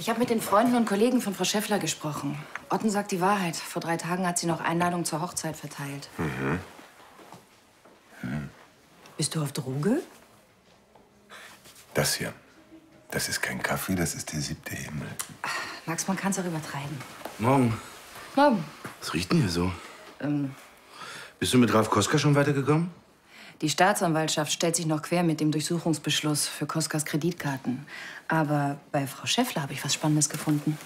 Ich habe mit den Freunden und Kollegen von Frau Schäffler gesprochen. Otten sagt die Wahrheit. Vor 3 Tagen hat sie noch Einladungen zur Hochzeit verteilt. Bist du auf Droge? Das hier. Das ist kein Kaffee, das ist der 7. Himmel. Max, man kann es auch übertreiben. Morgen. Morgen. Was riecht denn hier so? Bist du mit Ralf Koska schon weitergekommen? Die Staatsanwaltschaft stellt sich noch quer mit dem Durchsuchungsbeschluss für Koskas Kreditkarten. Aber bei Frau Schäffler habe ich was Spannendes gefunden.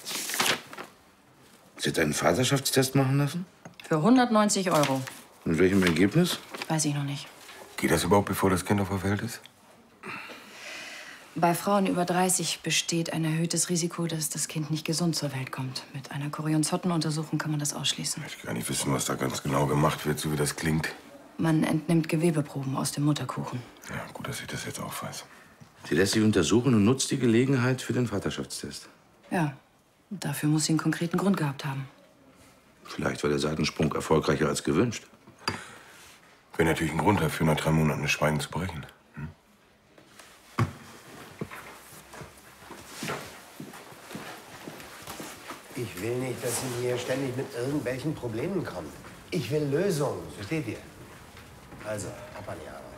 Sie hat einen Vaterschaftstest machen lassen? Für 190 €. Mit welchem Ergebnis? Weiß ich noch nicht. Geht das überhaupt, bevor das Kind auf der Welt ist? Bei Frauen über 30 besteht ein erhöhtes Risiko, dass das Kind nicht gesund zur Welt kommt. Mit einer Chorionzottenuntersuchung kann man das ausschließen. Ich will gar nicht wissen, was da ganz genau gemacht wird, so wie das klingt. Man entnimmt Gewebeproben aus dem Mutterkuchen. Ja, gut, dass ich das jetzt auch weiß. Sie lässt sich untersuchen und nutzt die Gelegenheit für den Vaterschaftstest. Ja, dafür muss sie einen konkreten Grund gehabt haben. Vielleicht war der Seitensprung erfolgreicher als gewünscht. Wäre natürlich ein Grund dafür, nach 3 Monaten das Schweigen zu brechen. Ich will nicht, dass Sie hier ständig mit irgendwelchen Problemen kommen. Ich will Lösungen, versteht ihr? Also, ab an die Arbeit.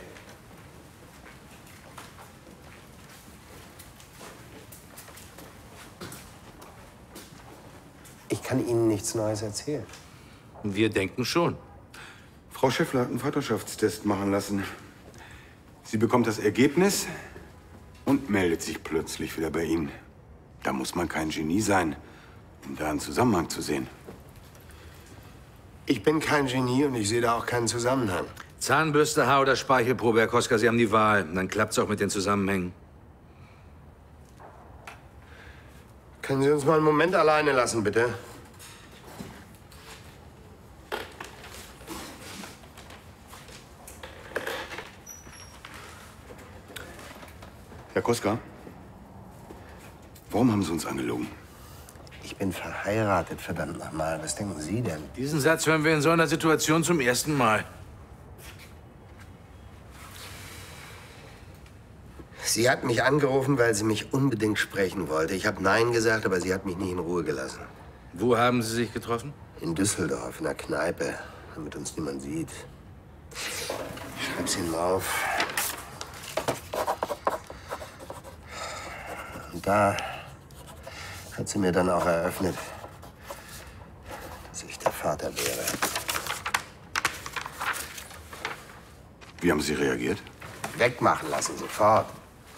Ich kann Ihnen nichts Neues erzählen. Wir denken schon. Frau Schäffler hat einen Vaterschaftstest machen lassen. Sie bekommt das Ergebnis und meldet sich plötzlich wieder bei Ihnen. Da muss man kein Genie sein, um da einen Zusammenhang zu sehen. Ich bin kein Genie und ich sehe da auch keinen Zusammenhang. Zahnbürste, Haar- oder Speichelprobe, Herr Koska, Sie haben die Wahl. Dann klappt's auch mit den Zusammenhängen. Können Sie uns mal einen Moment alleine lassen, bitte? Herr Koska, warum haben Sie uns angelogen? Ich bin verheiratet, verdammt nochmal. Was denken Sie denn? Diesen Satz hören wir in so einer Situation zum ersten Mal. Sie hat mich angerufen, weil sie mich unbedingt sprechen wollte. Ich habe Nein gesagt, aber sie hat mich nicht in Ruhe gelassen. Wo haben Sie sich getroffen? In Düsseldorf, in einer Kneipe, damit uns niemand sieht. Ich schreib's Ihnen mal auf. Und da hat sie mir dann auch eröffnet, dass ich der Vater wäre. Wie haben Sie reagiert? Wegmachen lassen, sofort.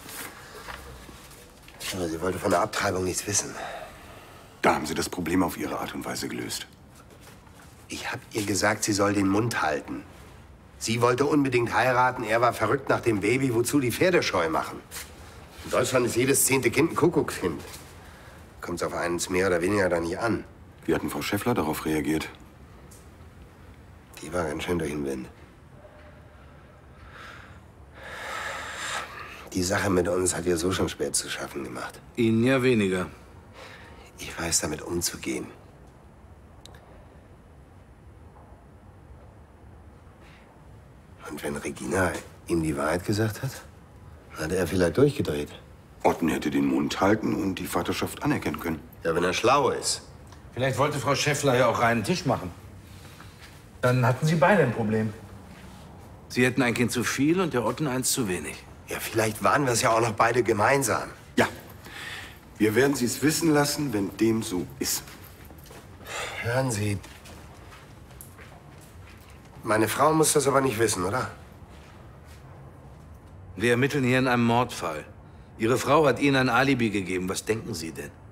Aber sie wollte von der Abtreibung nichts wissen. Da haben Sie das Problem auf Ihre Art und Weise gelöst. Ich habe ihr gesagt, sie soll den Mund halten. Sie wollte unbedingt heiraten, er war verrückt nach dem Baby, wozu die Pferdescheu machen. In Deutschland ist jedes 10. Kind ein Kuckuckskind. Kommt's auf eins mehr oder weniger da nicht an. Wie hat denn Frau Schäffler darauf reagiert? Die war ganz schön durch den Wind. Die Sache mit uns hat ihr so schon schwer zu schaffen gemacht. Ihnen ja weniger. Ich weiß, damit umzugehen. Und wenn Regina ihm die Wahrheit gesagt hat, hat er vielleicht durchgedreht. Otten hätte den Mund halten und die Vaterschaft anerkennen können. Ja, wenn er schlau ist. Vielleicht wollte Frau Schäffler ja auch reinen Tisch machen. Dann hatten Sie beide ein Problem. Sie hätten ein Kind zu viel und der Otten eins zu wenig. Ja, vielleicht waren wir es ja auch noch beide gemeinsam. Ja. Wir werden Sie es wissen lassen, wenn dem so ist. Hören Sie. Meine Frau muss das aber nicht wissen, oder? Wir ermitteln hier in einem Mordfall. Ihre Frau hat Ihnen ein Alibi gegeben. Was denken Sie denn?